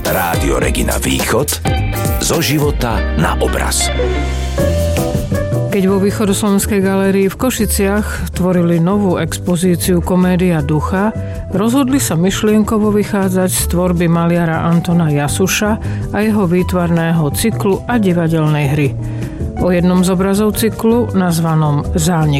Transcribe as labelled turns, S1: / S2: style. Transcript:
S1: Rádio Regina Východ, zo života na obraz.
S2: Keď vo Východoslovenskej galérii v Košiciach tvorili novú expozíciu Komédia ducha, rozhodli sa myšlienkovo vychádzať z tvorby maliara Antona Jasuša a jeho výtvarného cyklu a divadelnej hry. O jednom z obrazov cyklu, nazvanom Zánik